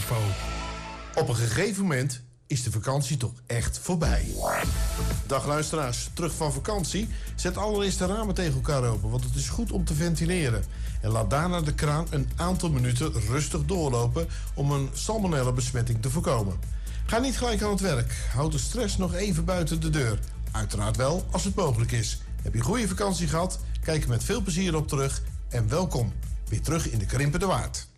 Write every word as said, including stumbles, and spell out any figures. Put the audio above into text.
Info. Op een gegeven moment is de vakantie toch echt voorbij. Dag luisteraars, terug van vakantie? Zet allereerst de ramen tegen elkaar open, want het is goed om te ventileren. En laat daarna de kraan een aantal minuten rustig doorlopen om een salmonella-besmetting te voorkomen. Ga niet gelijk aan het werk. Houd de stress nog even buiten de deur. Uiteraard wel, als het mogelijk is. Heb je een goede vakantie gehad? Kijk er met veel plezier op terug. En welkom weer terug in de Krimpen de Waard.